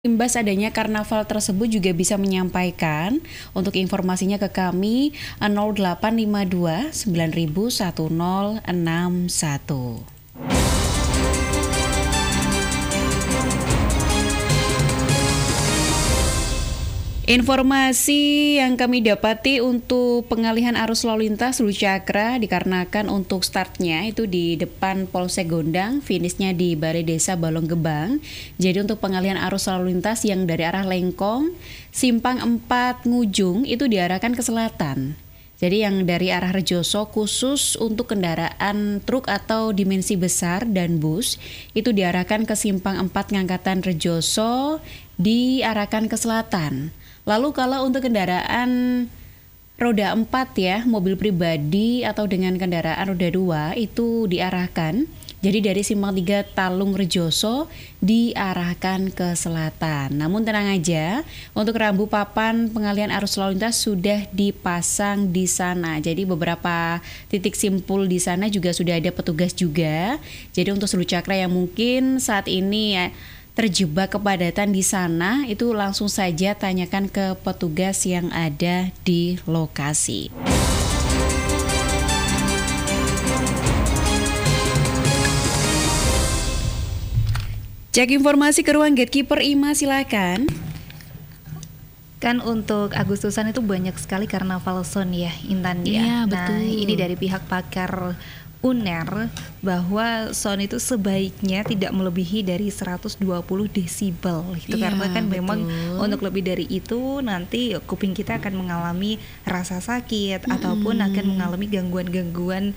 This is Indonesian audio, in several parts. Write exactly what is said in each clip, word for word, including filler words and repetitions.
Imbas adanya karnaval tersebut juga bisa menyampaikan untuk informasinya ke kami nol delapan lima dua sembilan nol satu nol enam satu. Informasi yang kami dapati untuk pengalihan arus lalu lintas Hulu Cakra dikarenakan untuk startnya itu di depan Polsek Gondang, finishnya di Balai Desa Balong Gebang. Jadi untuk pengalihan arus lalu lintas yang dari arah Lengkong, Simpang empat Ngujung itu diarahkan ke selatan. Jadi yang dari arah Rejoso khusus untuk kendaraan truk atau dimensi besar dan bus itu diarahkan ke Simpang empat Ngangkatan Rejoso, diarahkan ke selatan. Lalu kalau untuk kendaraan roda empat ya, mobil pribadi atau dengan kendaraan roda dua itu diarahkan. Jadi dari Simpang tiga Talung Rejoso diarahkan ke selatan. Namun tenang aja, untuk rambu papan pengalihan arus lalu lintas sudah dipasang di sana. Jadi beberapa titik simpul di sana juga sudah ada petugas juga. Jadi untuk Hulu Cakra yang mungkin saat ini ya terjebak kepadatan di sana, itu langsung saja tanyakan ke petugas yang ada di lokasi. Cek informasi ke ruang gatekeeper Ima, silakan. Kan untuk Agustusan itu banyak sekali karnaval son ya, Intan ya. Iya, nah, betul. Ini dari pihak pakar U N E R bahwa sound itu sebaiknya tidak melebihi dari seratus dua puluh desibel gitu, iya, karena kan betul. memang untuk lebih dari itu nanti kuping kita akan mengalami rasa sakit mm-hmm. ataupun akan mengalami gangguan-gangguan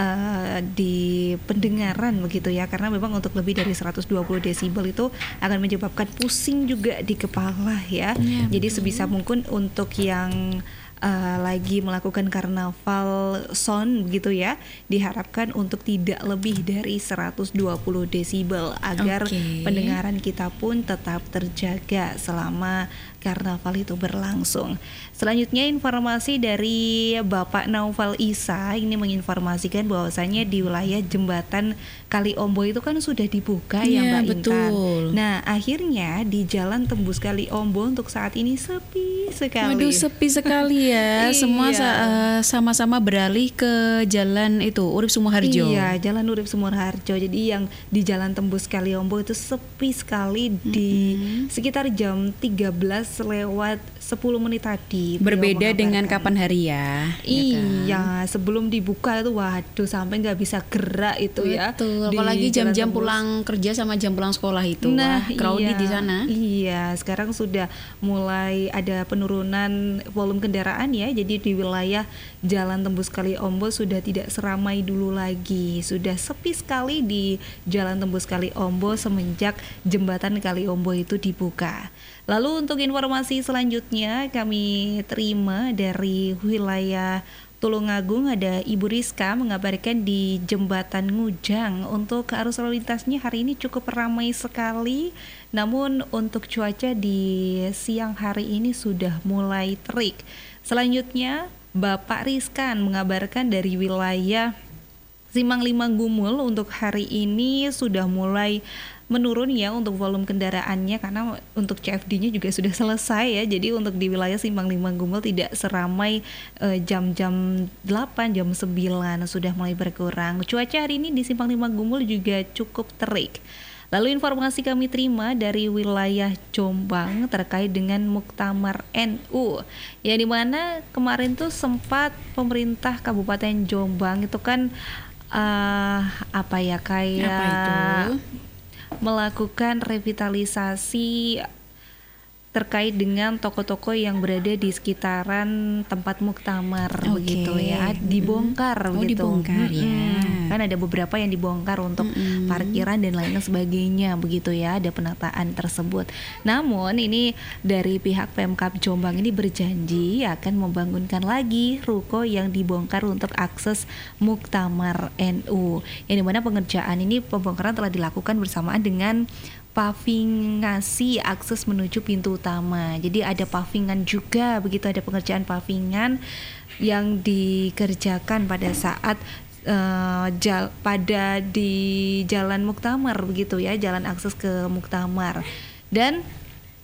uh, di pendengaran begitu ya, karena memang untuk lebih dari seratus dua puluh desibel itu akan menyebabkan pusing juga di kepala ya, iya, jadi betul. sebisa mungkin untuk yang Uh, lagi melakukan karnaval sound gitu ya, diharapkan untuk tidak lebih dari seratus dua puluh desibel agar okay. pendengaran kita pun tetap terjaga selama karnaval itu berlangsung. Selanjutnya informasi dari Bapak Naufal Isa ini menginformasikan bahwasannya di wilayah jembatan Kali Ombo itu kan sudah dibuka ya, ya Mbak Intan. Nah akhirnya di jalan tembus Kali Ombo untuk saat ini sepi sekali. Waduh, sepi sekali ya. Semua sa- uh, sama-sama beralih ke jalan itu Urip Sumoharjo. Iya, jalan Urip Sumoharjo. Jadi yang di jalan tembus Kali Ombo itu sepi sekali di mm-hmm. sekitar jam tiga belas lewat sepuluh menit tadi. Berbeda dengan kapan hari ya. Iya, ya kan? Sebelum dibuka itu waduh sampai nggak bisa gerak itu. Betul, ya. Betul. Apalagi jam-jam pulang kerja sama jam pulang sekolah itu. Nah, wah, crowded iya, di sana. Iya, sekarang sudah mulai ada penurunan volume kendaraan ya. Jadi di wilayah Jalan Tembus Kali Ombo sudah tidak seramai dulu lagi. Sudah sepi sekali di Jalan Tembus Kali Ombo semenjak jembatan Kali Ombo itu dibuka. Lalu untuk informasi selanjutnya kami terima dari wilayah Tulungagung, ada Ibu Rizka mengabarkan di Jembatan Ngujang untuk arus lalu lintasnya hari ini cukup ramai sekali. Namun untuk cuaca di siang hari ini sudah mulai terik. Selanjutnya Bapak Rizkan mengabarkan dari wilayah Simpang lima Gumul untuk hari ini sudah mulai menurun ya untuk volume kendaraannya, karena untuk C F D-nya juga sudah selesai ya. Jadi untuk di wilayah Simpang lima Gumul tidak seramai eh, jam-jam delapan, jam sembilan sudah mulai berkurang. Cuaca hari ini di Simpang lima Gumul juga cukup terik. Lalu informasi kami terima dari wilayah Jombang terkait dengan Muktamar N U, ya dimana kemarin tuh sempat pemerintah Kabupaten Jombang itu kan uh, apa ya kayak apa itu? melakukan revitalisasi terkait dengan toko-toko yang berada di sekitaran tempat muktamar okay. begitu ya, dibongkar oh, begitu. Dibongkar ya. Kan ada beberapa yang dibongkar untuk mm-hmm. parkiran dan lain sebagainya begitu ya, ada penataan tersebut. Namun ini dari pihak Pemkab Jombang ini berjanji akan membangunkan lagi ruko yang dibongkar untuk akses Muktamar N U. Yang dimana pengerjaan ini pembongkaran telah dilakukan bersamaan dengan pavingasi akses menuju pintu utama. Jadi ada pavingan juga begitu, ada pengerjaan pavingan yang dikerjakan pada saat uh, jal, pada di Jalan Muktamar begitu ya, jalan akses ke Muktamar. Dan